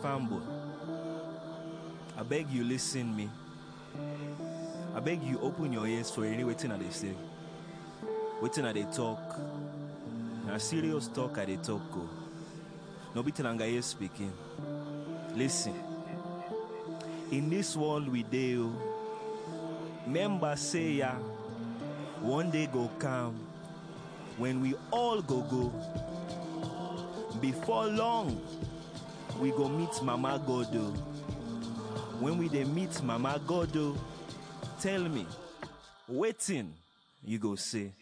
fanboy. I beg you listen me. I beg you open your ears for any waiting I they say. Waiting I they talk. Now serious talk I they talk go. No be Telangaye speaking. Listen. In this world we deal. Member say ya. One day go come. When we all go. Before long, we go meet Mama Godo. When we dey meet Mama Godo, tell me, waiting you go say.